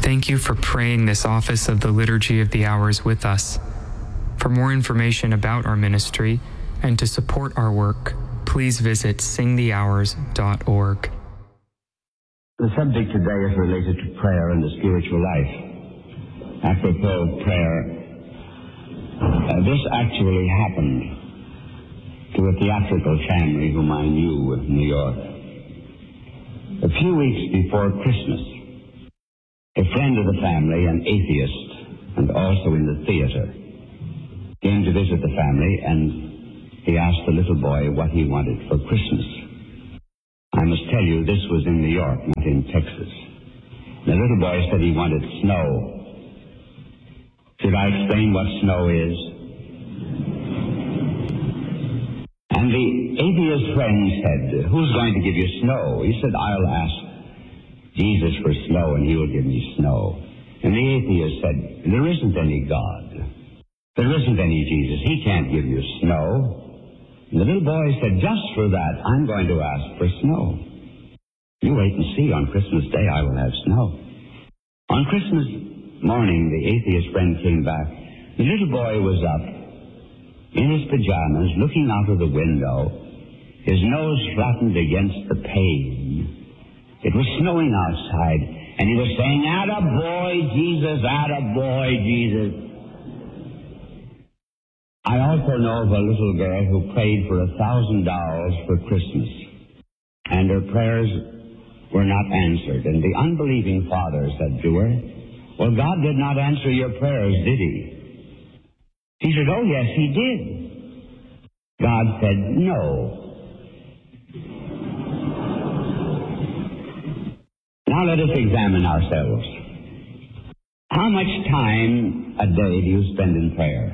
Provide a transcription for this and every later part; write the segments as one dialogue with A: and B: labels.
A: Thank you for praying this office of the Liturgy of the Hours with us. For more information about our ministry and to support our work, please visit singthehours.org.
B: The subject today is related to prayer and the spiritual life. Apropos of prayer, this actually happened to a theatrical family whom I knew in New York. A few weeks before Christmas, a friend of the family, an atheist, and also in the theater, came to visit the family, and he asked the little boy what he wanted for Christmas. I must tell you, this was in New York, not in Texas. The little boy said he wanted snow. Should I explain what snow is? And the atheist friend said, "Who's going to give you snow?" He said, "I'll ask Jesus for snow, and he will give me snow." And the atheist said, "There isn't any God. There isn't any Jesus. He can't give you snow." And the little boy said, "Just for that, I'm going to ask for snow. You wait and see. On Christmas Day, I will have snow." On Christmas morning, the atheist friend came back. The little boy was up in his pajamas, looking out of the window, his nose flattened against the pane. It was snowing outside, and he was saying, "Attaboy, Jesus, attaboy, Jesus." I also know of a little girl who prayed for $1,000 for Christmas, and her prayers were not answered. And the unbelieving father said to her, "Well, God did not answer your prayers, did he?" She said, "Oh, yes, he did." God said, "No." Now let us examine ourselves. How much time a day do you spend in prayer?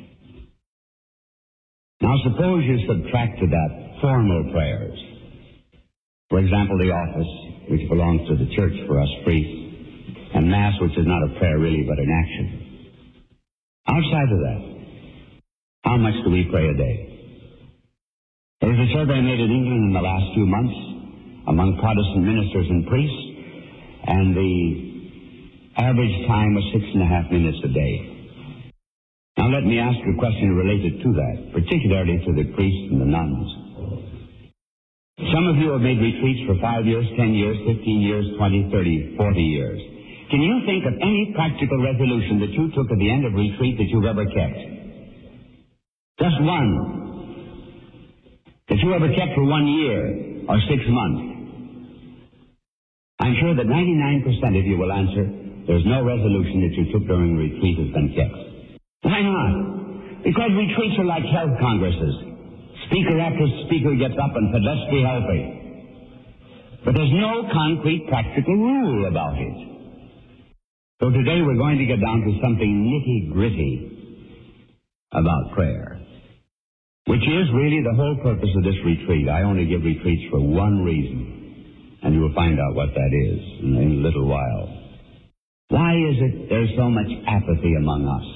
B: Now suppose you subtract to that formal prayers. For example, the office, which belongs to the church for us priests, and Mass, which is not a prayer really, but an action. Outside of that, how much do we pray a day? There was a survey made in England in the last few months among Protestant ministers and priests, and the average time was 6.5 minutes a day. Now let me ask you a question related to that, particularly to the priests and the nuns. Some of you have made retreats for 5 years, 10 years, 15 years, 20, 30, 40 years. Can you think of any practical resolution that you took at the end of retreat that you've ever kept? Just one. That you ever kept for 1 year or 6 months? I'm sure that 99% of you will answer, there's no resolution that you took during retreat has been kept. Why not? Because retreats are like health congresses. Speaker after speaker gets up and said, "Let's be healthy." But there's no concrete practical rule about it. So today we're going to get down to something nitty-gritty about prayer, which is really the whole purpose of this retreat. I only give retreats for one reason, and you will find out what that is in a little while. Why is it there's so much apathy among us?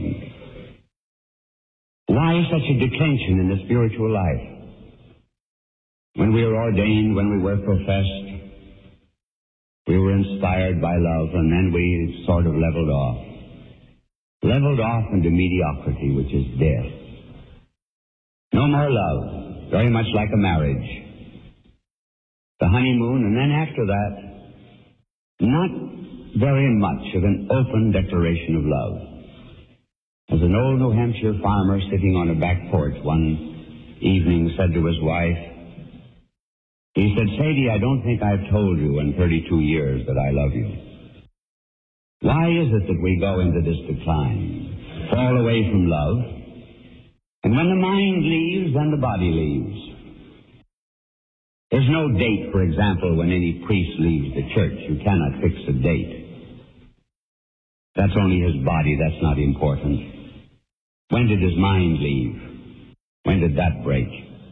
B: Why such a declension in the spiritual life? When we were ordained, when we were professed, we were inspired by love, and then we sort of leveled off. Leveled off into mediocrity, which is death. No more love, very much like a marriage. The honeymoon, and then after that, not very much of an open declaration of love. As an old New Hampshire farmer sitting on a back porch one evening said to his wife, he said, "Sadie, I don't think I've told you in 32 years that I love you." Why is it that we go into this decline, fall away from love, and when the mind leaves, then the body leaves? There's no date, for example, when any priest leaves the church. You cannot fix a date. That's only his body. That's not important. When did his mind leave? When did that break?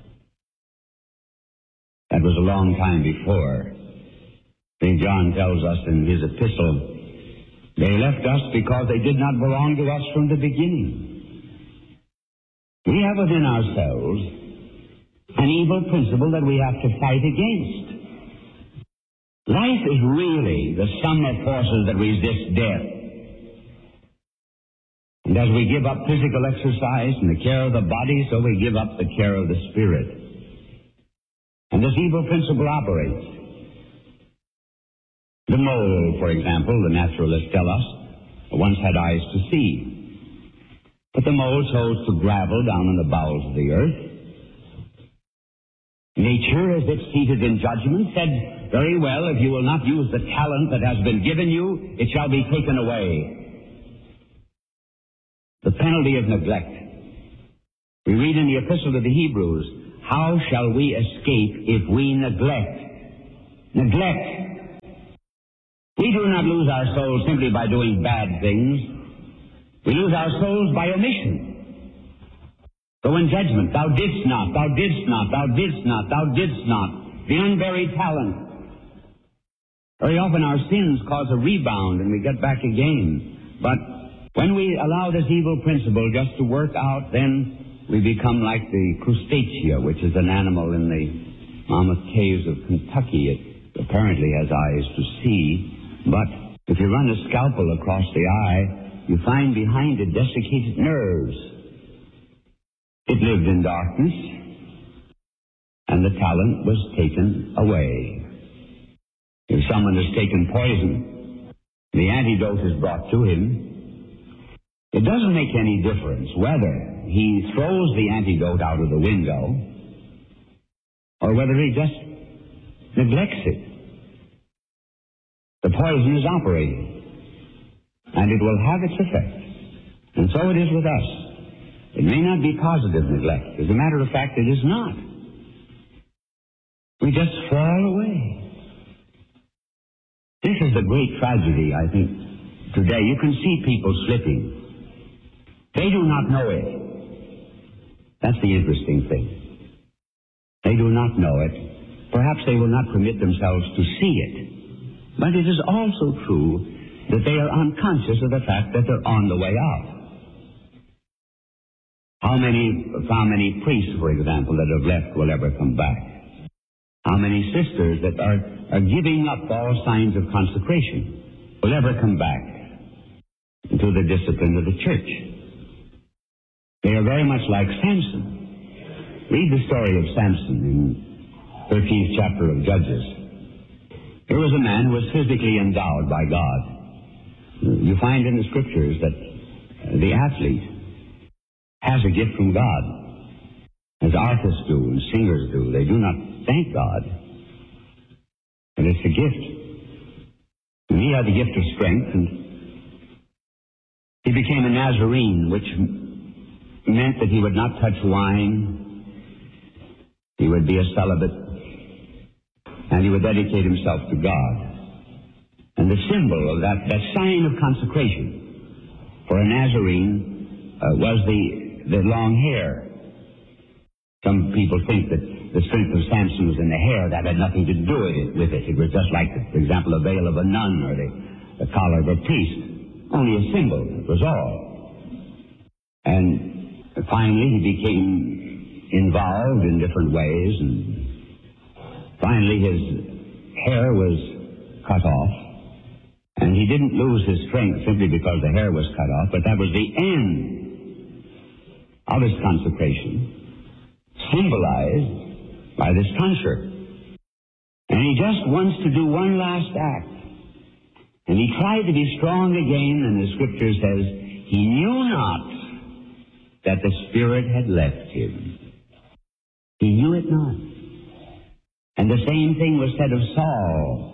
B: That was a long time before. St. John tells us in his epistle, they left us because they did not belong to us from the beginning. We have within ourselves an evil principle that we have to fight against. Life is really the the sum of forces that resist death. And as we give up physical exercise and the care of the body, so we give up the care of the spirit. And this evil principle operates. The mole, for example, the naturalists tell us, once had eyes to see. But the mole chose to gravel down in the bowels of the earth. Nature, as it's seated in judgment, said, very well, if you will not use the talent that has been given you, it shall be taken away. The penalty of neglect. We read in the Epistle to the Hebrews, how shall we escape if we neglect? Neglect. We do not lose our souls simply by doing bad things. We lose our souls by omission. So in judgment, thou didst not, thou didst not, thou didst not, thou didst not. The unburied talent. Very often our sins cause a rebound and we get back again. But when we allow this evil principle just to work out, then we become like the crustacea, which is an animal in the mammoth caves of Kentucky. It apparently has eyes to see. But if you run a scalpel across the eye, you find behind it desiccated nerves. It lived in darkness, and the talent was taken away. If someone has taken poison, the antidote is brought to him. It doesn't make any difference whether he throws the antidote out of the window or whether he just neglects it. The poison is operating, and it will have its effect. And so it is with us. It may not be positive neglect. As a matter of fact, it is not. We just fall away. This is the great tragedy, I think, today. You can see people slipping. They do not know it. That's the interesting thing. They do not know it. Perhaps they will not permit themselves to see it. But it is also true that they are unconscious of the fact that they're on the way out. How many priests, for example, that have left will ever come back? How many sisters that are giving up all signs of consecration will ever come back to the discipline of the church? They are very much like Samson. Read the story of Samson in 13th chapter of Judges. Here was a man who was physically endowed by God. You find in the scriptures that the athlete has a gift from God, as artists do and singers do. They do not thank God, but it's a gift. And he had the gift of strength, and he became a Nazarene, which meant that he would not touch wine, he would be a celibate, and he would dedicate himself to God. And the symbol of that sign of consecration for a Nazarene was the long hair. Some people think that the strength of Samson was in the hair. That had nothing to do with it. It was just like, for example, the veil of a nun or the collar of a priest. Only a symbol, it was all. And finally he became involved in different ways, and finally his hair was cut off. And he didn't lose his strength simply because the hair was cut off, but that was the end of his consecration, symbolized by this tonsure. And he just wants to do one last act. And he tried to be strong again, and the scripture says, he knew not that the Spirit had left him. He knew it not. And the same thing was said of Saul.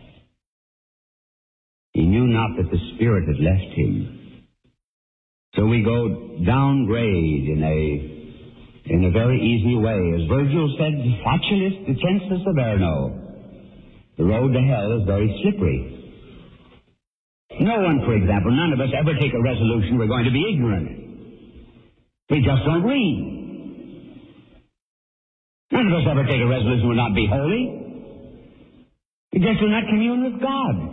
B: He knew not that the Spirit had left him. So we go downgrade in a very easy way. As Virgil said, facilis descensus averno. The road to hell is very slippery. No one, for example, none of us ever take a resolution we're going to be ignorant. We just don't read. None of us ever take a resolution we'll not be holy. We just do not commune with God.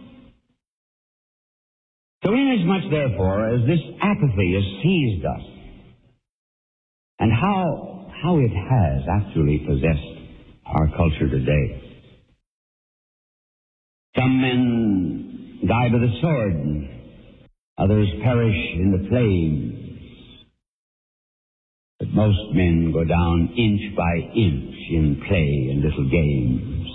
B: So inasmuch, therefore, as this apathy has seized us, and how it has actually possessed our culture today, Some men die by the sword, others perish in the flames. But most men go down inch by inch in play and little games.